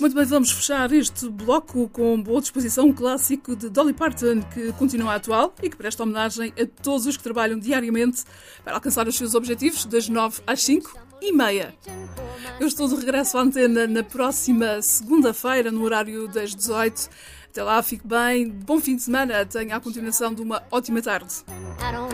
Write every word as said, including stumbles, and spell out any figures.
muito bem, vamos fechar este bloco com boa disposição, um clássico de Dolly Parton que continua atual e que presta homenagem a todos os que trabalham diariamente para alcançar os seus objetivos das nove às cinco e meia. Eu estou de regresso à antena na próxima segunda-feira, no horário das dezoito. Até lá, fique bem, bom fim de semana, tenha a continuação de uma ótima tarde.